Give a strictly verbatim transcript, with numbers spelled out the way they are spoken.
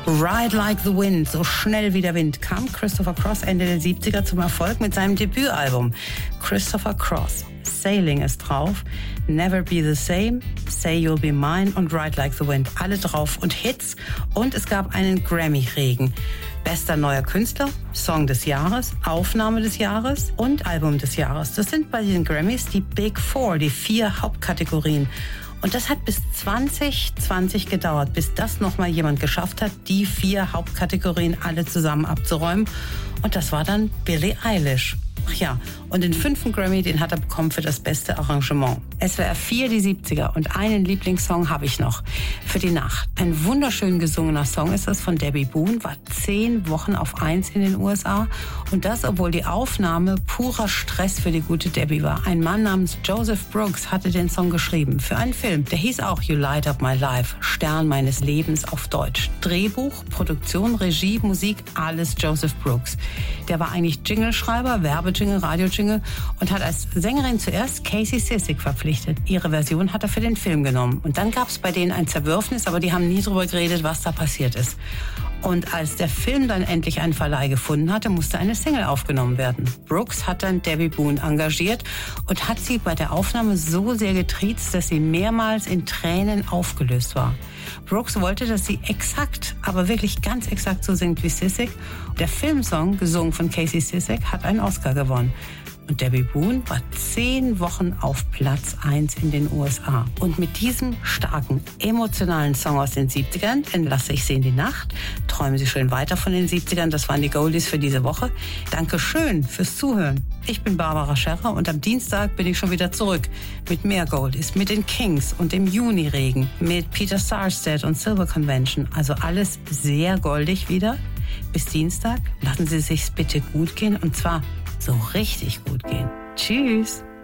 Ride Like the Wind, so schnell wie der Wind, kam Christopher Cross Ende der siebziger zum Erfolg mit seinem Debütalbum. Christopher Cross. Sailing ist drauf, Never Be the Same, Say You'll Be Mine und Ride Like the Wind. Alle drauf und Hits. Und es gab einen Grammy-Regen. Bester neuer Künstler, Song des Jahres, Aufnahme des Jahres und Album des Jahres. Das sind bei den Grammys die Big Four, die vier Hauptkategorien. Und das hat bis zwanzig zwanzig gedauert, bis das nochmal jemand geschafft hat, die vier Hauptkategorien alle zusammen abzuräumen. Und das war dann Billie Eilish. Ach ja, und den fünften Grammy, den hat er bekommen für das beste Arrangement. S W R vier, die siebziger. Und einen Lieblingssong habe ich noch. Für die Nacht. Ein wunderschön gesungener Song ist das von Debbie Boone. War zehn Wochen auf eins in den U S A. Und das, obwohl die Aufnahme purer Stress für die gute Debbie war. Ein Mann namens Joseph Brooks hatte den Song geschrieben. Für einen Film. Der hieß auch You Light Up My Life. Stern meines Lebens auf Deutsch. Drehbuch, Produktion, Regie, Musik, alles Joseph Brooks. Der war eigentlich Jingleschreiber, Werbejingle, Radiojingle und hat als Sängerin zuerst Casey Sissek verpflichtet. Ihre Version hat er für den Film genommen. Und dann gab es bei denen ein Zerwürfnis, aber die haben nie drüber geredet, was da passiert ist. Und als der Film dann endlich einen Verleih gefunden hatte, musste eine Single aufgenommen werden. Brooks hat dann Debbie Boone engagiert und hat sie bei der Aufnahme so sehr getriezt, dass sie mehrmals in Tränen aufgelöst war. Brooks wollte, dass sie exakt, aber wirklich ganz exakt so singt wie Sissek. Der Filmsong, gesungen von Casey Sissek, hat einen Oscar gewonnen. Und Debbie Boone war zehn Wochen auf Platz eins in den U S A. Und mit diesem starken, emotionalen Song aus den siebzigern entlasse ich Sie in die Nacht. Träumen Sie schön weiter von den siebzigern. Das waren die Goldies für diese Woche. Dankeschön fürs Zuhören. Ich bin Barbara Scherrer und am Dienstag bin ich schon wieder zurück mit mehr Goldies, mit den Kings und dem Juniregen, mit Peter Sarstedt und Silver Convention. Also alles sehr goldig wieder. Bis Dienstag lassen Sie es sich bitte gut gehen und zwar so richtig gut gehen. Tschüss.